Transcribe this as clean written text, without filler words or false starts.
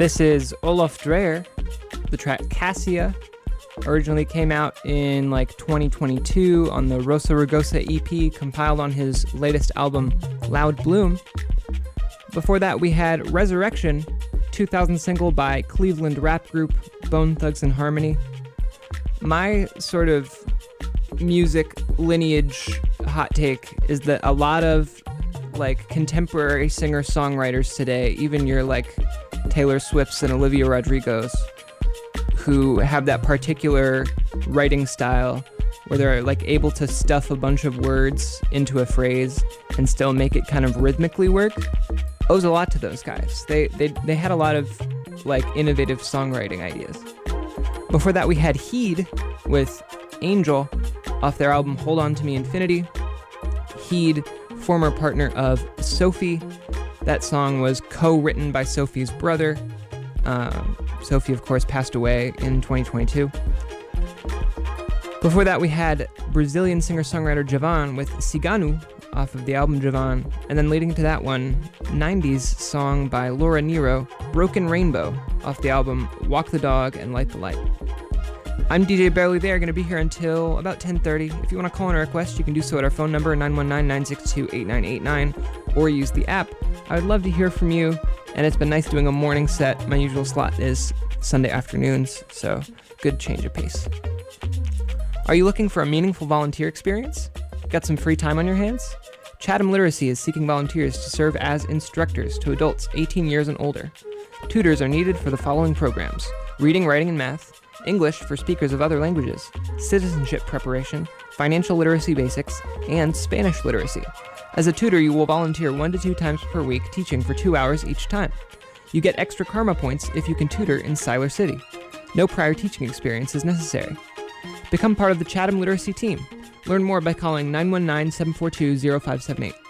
This is Olaf Dreyer. The track Cassia originally came out in like 2022 on the Rosa Rugosa EP compiled on his latest album, Loud Bloom. Before that, we had Resurrection, 2000 single by Cleveland rap group Bone Thugs-n-Harmony. My sort of music lineage hot take is that a lot of like contemporary singer-songwriters today, even your like Taylor Swifts and Olivia Rodrigo's, who have that particular writing style where they're like able to stuff a bunch of words into a phrase and still make it kind of rhythmically work, owes a lot to those guys. They had a lot of like innovative songwriting ideas. Before that, we had Heed with Angel off their album Hold On To Me Infinity. Heed, former partner of Sophie. That song was co-written by Sophie's brother. Sophie, of course, passed away in 2022. Before that, we had Brazilian singer-songwriter Javan with Cigano off of the album Javan. And then leading to that one, 90s song by Laura Nero, Broken Rainbow, off the album Walk the Dog and Light the Light. I'm DJ Barely There, going to be here until about 10:30. If you want to call in a request, you can do so at our phone number, 919-962-8989, or use the app. I would love to hear from you, and it's been nice doing a morning set. My usual slot is Sunday afternoons, so good change of pace. Are you looking for a meaningful volunteer experience? Got some free time on your hands? Chatham Literacy is seeking volunteers to serve as instructors to adults 18 years and older. Tutors are needed for the following programs: reading, writing, and math, English for speakers of other languages, citizenship preparation, financial literacy basics, and Spanish literacy. As a tutor, you will volunteer 1 to 2 times per week, teaching for 2 hours each time. You get extra karma points if you can tutor in Siler City. No prior teaching experience is necessary. Become part of the Chatham Literacy team. Learn more by calling 919-742-0578.